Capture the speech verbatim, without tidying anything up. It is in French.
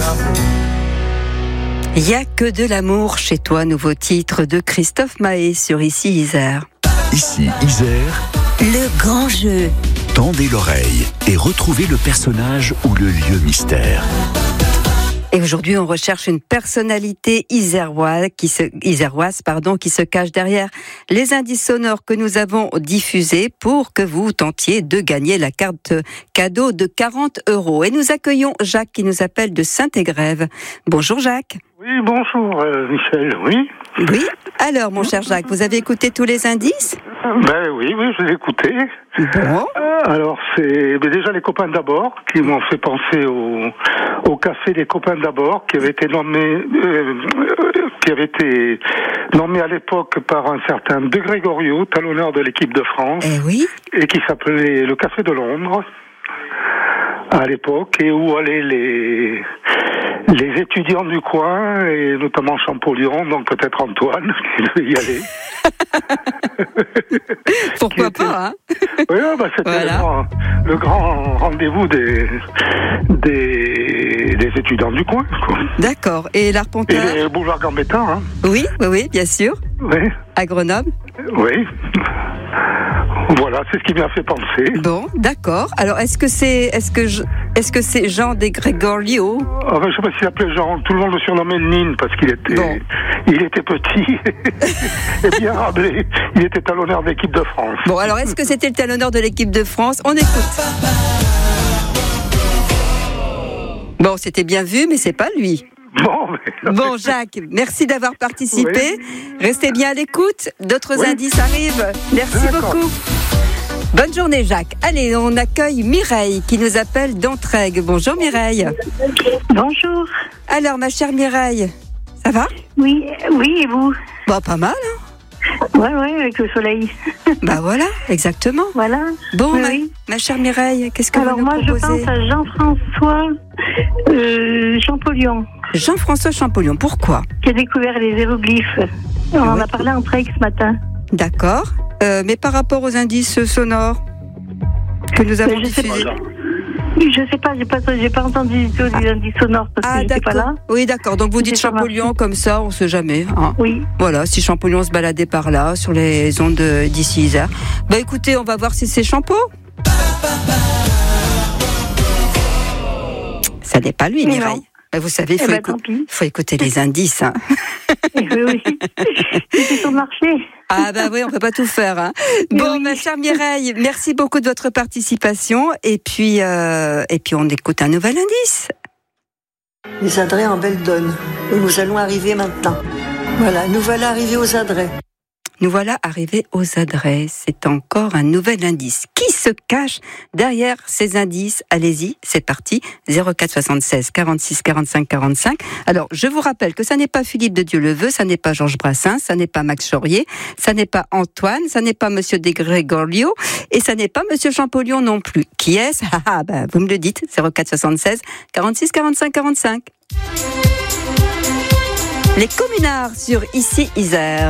Il n'y a que de l'amour chez toi, nouveau titre de Christophe Maé sur Ici Isère. Ici Isère, le grand jeu. Tendez l'oreille et retrouvez le personnage ou le lieu mystère. Et aujourd'hui, on recherche une personnalité iséroise qui se, iséroise, pardon, qui se cache derrière les indices sonores que nous avons diffusés pour que vous tentiez de gagner la carte cadeau de quarante euros. Et nous accueillons Jacques qui nous appelle de Saint-Égrève. Bonjour Jacques. Oui, bonjour euh, Michel, oui. Oui. Alors, mon cher Jacques, vous avez écouté tous les indices ? Ben oui, oui, je l'ai écouté. Bon. Euh, alors, c'est ben déjà les copains d'abord qui m'ont fait penser au, au café des copains d'abord qui avait été nommé, euh, qui avait été nommé à l'époque par un certain De Gregorio, talonneur de l'équipe de France. Eh oui. Et qui s'appelait le Café de Londres à l'époque, et où allaient les les étudiants du coin, et notamment Champollion, donc peut-être Antoine, qui devait y aller. Pourquoi était... pas, hein. Oui, bah, c'était voilà. le, grand, le grand rendez-vous des, des, des étudiants du coin, quoi. D'accord. Et l'arpenteur ? Et le boulevard Gambetta, hein. Oui, oui, oui, bien sûr. Oui. À Grenoble ? Oui. Voilà, c'est ce qui m'a fait penser. Bon, d'accord. Alors, est-ce que c'est, est-ce que, je, est-ce que c'est Jean De Gregorio ? Ah ben, je sais pas s'il s'appelait Jean. Tout le monde le surnommait Nine parce qu'il était, bon. il était petit et bien rablé. Il était talonneur de l'équipe de France. Bon, alors, est-ce que c'était le talonneur de l'équipe de France ? On écoute. Bon, c'était bien vu, mais c'est pas lui. Bon, mais... bon, Jacques, merci d'avoir participé. Oui. Restez bien à l'écoute. D'autres oui. indices arrivent. Merci D'accord. beaucoup. Bonne journée, Jacques. Allez, on accueille Mireille qui nous appelle d'Entraigues. Bonjour, Mireille. Bonjour. Alors, ma chère Mireille, ça va ? Oui, oui, et vous ? Bah, pas mal, hein ? Ouais, ouais, avec le soleil. Bah voilà, exactement. Voilà. Bon, oui, ma, oui. ma chère Mireille, qu'est-ce que Alors vous nous moi, proposez ? je pense à Jean-François euh, Champollion. Jean-François Champollion, pourquoi ? Qui a découvert les hiéroglyphes. On en ouais. a parlé en Traigues ce matin. D'accord. Euh, mais par rapport aux indices sonores que nous avons diffusés. Je sais pas, j'ai pas, j'ai pas entendu tous les indices sonores parce ah, que j'étais pas là. Oui, d'accord. Donc vous dites Champollion comme ça, on sait jamais. Hein. Oui. Voilà, si Champollion se baladait par là, sur les ondes d'ici Isère. Bah écoutez, on va voir si c'est Champo. Ça n'est pas lui, Mais Mireille. Bah, vous savez, il faut, eh ben, écou- faut écouter les indices. Hein. Oui, oui. C'était sur le marché. Ah bah oui, on peut pas tout faire. Hein. Bon, oui. Ma chère Mireille, merci beaucoup de votre participation. Et puis, euh, et puis on écoute un nouvel indice. Les adrets en belle donne. Nous allons arriver maintenant. Voilà, nous voilà arrivés aux adrets. Nous voilà arrivés aux adresses. C'est encore un nouvel indice. Qui se cache derrière ces indices ? Allez-y, c'est parti. zéro quatre soixante-seize quarante-six quarante-cinq quarante-cinq. Alors, je vous rappelle que ça n'est pas Philippe de Dieuleveux, ça n'est pas Georges Brassens, ça n'est pas Max Chaurier, ça n'est pas Antoine, ça n'est pas Monsieur De Gregorio et ça n'est pas Monsieur Champollion non plus. Qui est-ce ? Ah, bah, vous me le dites. zéro quatre soixante-seize quarante-six quarante-cinq quarante-cinq. Les communards sur Ici Isère.